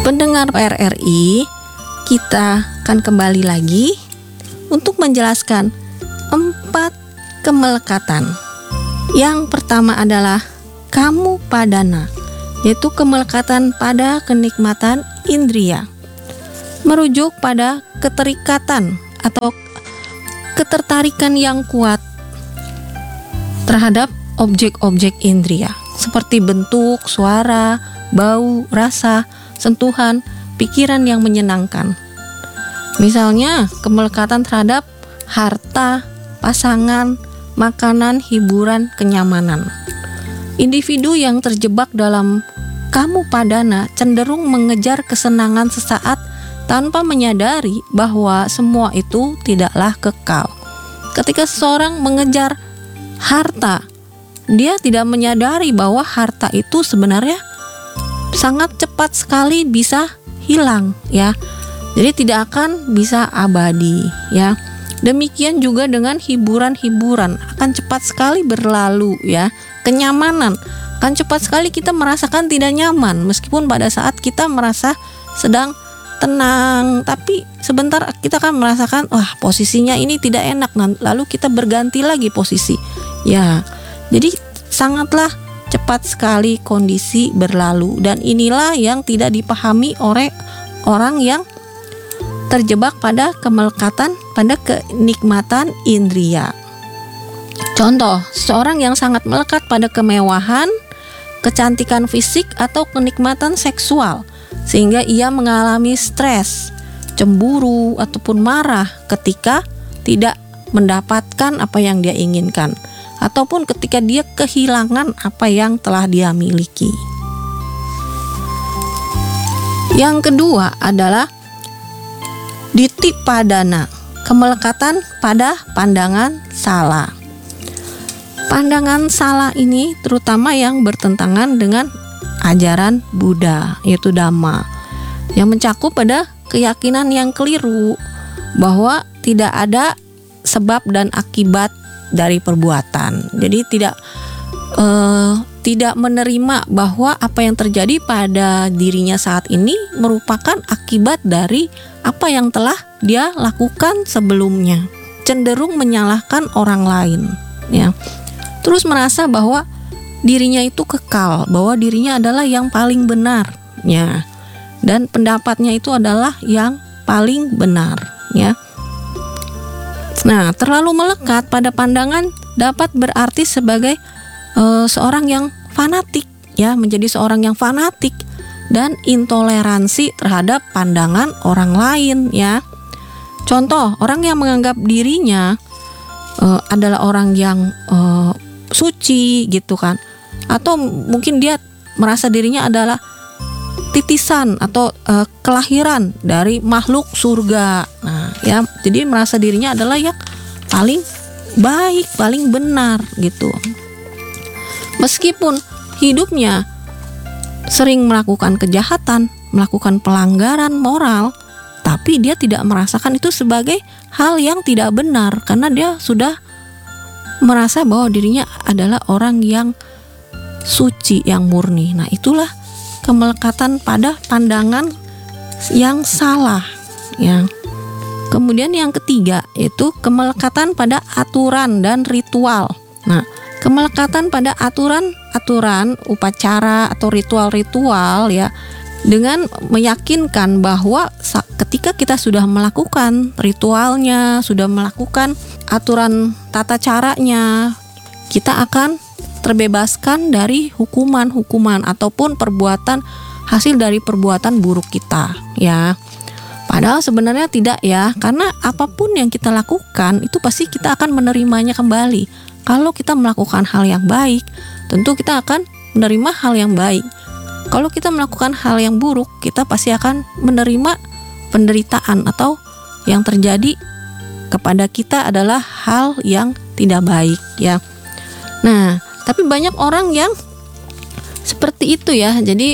Pendengar PRRI, kita akan kembali lagi untuk menjelaskan 4 kemelekatan. Yang pertama adalah kamupadana, yaitu kemelekatan pada kenikmatan indria, merujuk pada keterikatan atau ketertarikan yang kuat terhadap objek-objek indria seperti bentuk, suara, bau, rasa, sentuhan, pikiran yang menyenangkan. Misalnya, kemelekatan terhadap harta, pasangan, makanan, hiburan, kenyamanan. Individu yang terjebak dalam kamupadana cenderung mengejar kesenangan sesaat tanpa menyadari bahwa semua itu tidaklah kekal. Ketika seseorang mengejar harta, dia tidak menyadari bahwa harta itu sebenarnya sangat cepat sekali bisa hilang, ya. Jadi tidak akan bisa abadi, ya. Demikian juga dengan hiburan-hiburan akan cepat sekali berlalu, ya. Kenyamanan akan cepat sekali kita merasakan tidak nyaman meskipun pada saat kita merasa sedang tenang, tapi sebentar kita akan merasakan wah posisinya ini tidak enak, lalu kita berganti lagi posisi, ya. Jadi sangatlah cepat sekali kondisi berlalu, dan inilah yang tidak dipahami oleh orang yang terjebak pada kemelekatan pada kenikmatan indria. Contoh, seorang yang sangat melekat pada kemewahan, kecantikan fisik atau kenikmatan seksual sehingga ia mengalami stres, cemburu ataupun marah ketika tidak mendapatkan apa yang dia inginkan, ataupun ketika dia kehilangan apa yang telah dia miliki. Yang kedua adalah dittipadana, kemelekatan pada pandangan salah. Pandangan salah ini terutama yang bertentangan dengan ajaran Buddha, yaitu Dhamma, yang mencakup pada keyakinan yang keliru bahwa tidak ada sebab dan akibat dari perbuatan. Jadi tidak menerima bahwa apa yang terjadi pada dirinya saat ini merupakan akibat dari apa yang telah dia lakukan sebelumnya. Cenderung menyalahkan orang lain, ya. Terus merasa bahwa dirinya itu kekal, bahwa dirinya adalah yang paling benar, ya. Dan pendapatnya itu adalah yang paling benar, ya. Nah, terlalu melekat pada pandangan dapat berarti sebagai seorang yang fanatik, ya, menjadi seorang yang fanatik dan intoleransi terhadap pandangan orang lain, ya. Contoh, orang yang menganggap dirinya adalah orang yang suci, gitu kan, atau mungkin dia merasa dirinya adalah titisan atau kelahiran dari makhluk surga. Nah, ya, jadi merasa dirinya adalah yang paling baik, paling benar, gitu. Meskipun hidupnya sering melakukan kejahatan, melakukan pelanggaran moral, tapi dia tidak merasakan itu sebagai hal yang tidak benar karena dia sudah merasa bahwa dirinya adalah orang yang suci, yang murni. Nah, itulah kemelekatan pada pandangan yang salah, ya. Kemudian yang ketiga yaitu kemelekatan pada aturan dan ritual. Nah, kemelekatan pada aturan upacara atau ritual-ritual, ya, dengan meyakinkan bahwa ketika kita sudah melakukan ritualnya, sudah melakukan aturan tata caranya, kita akan terbebaskan dari hukuman-hukuman ataupun perbuatan hasil dari perbuatan buruk kita, ya. Padahal sebenarnya tidak, ya, karena apapun yang kita lakukan itu pasti kita akan menerimanya kembali. Kalau kita melakukan hal yang baik, tentu kita akan menerima hal yang baik. Kalau kita melakukan hal yang buruk, kita pasti akan menerima penderitaan atau yang terjadi kepada kita adalah hal yang tidak baik, ya. Nah, tapi banyak orang yang seperti itu, ya. Jadi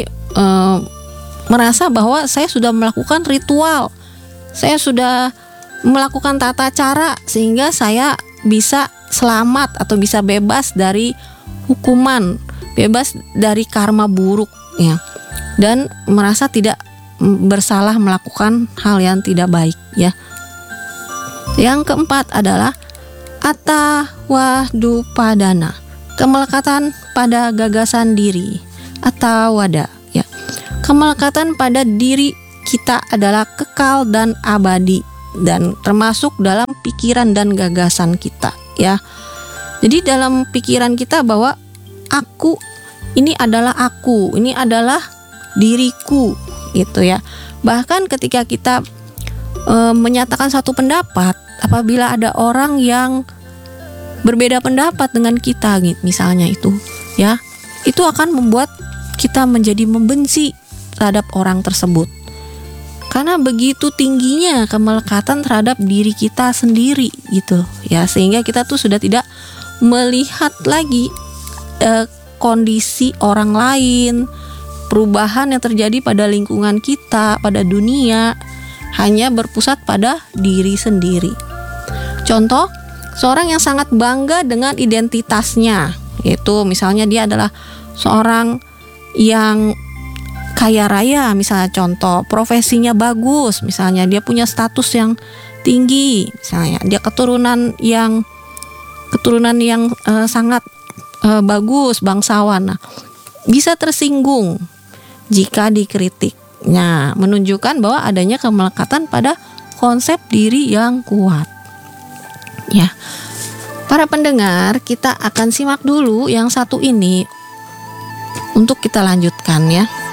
merasa bahwa saya sudah melakukan ritual, saya sudah melakukan tata cara sehingga saya bisa selamat atau bisa bebas dari hukuman, bebas dari karma buruk, ya. Dan merasa tidak bersalah melakukan hal yang tidak baik ya. Yang keempat adalah atawadupadana, kemelekatan pada gagasan diri. Atawada ya. Kemelekatan pada diri kita adalah kekal dan abadi dan termasuk dalam pikiran dan gagasan kita ya. Jadi dalam pikiran kita bahwa aku ini adalah aku, ini adalah diriku gitu ya. Bahkan ketika kita menyatakan satu pendapat, apabila ada orang yang berbeda pendapat dengan kita misalnya itu ya, itu akan membuat kita menjadi membenci terhadap orang tersebut. Karena begitu tingginya kemelekatan terhadap diri kita sendiri gitu ya, sehingga kita tuh sudah tidak melihat lagi kondisi orang lain, perubahan yang terjadi pada lingkungan kita, pada dunia, hanya berpusat pada diri sendiri. Contoh, seorang yang sangat bangga dengan identitasnya, yaitu misalnya dia adalah seorang yang kaya raya, misalnya contoh, profesinya bagus, misalnya dia punya status yang tinggi, misalnya dia keturunan yang sangat bagus, bangsawan. Nah, bisa tersinggung jika dikritik. Nah, menunjukkan bahwa adanya kemelekatan pada konsep diri yang kuat. Ya. Para pendengar, kita akan simak dulu yang satu ini untuk kita lanjutkan ya.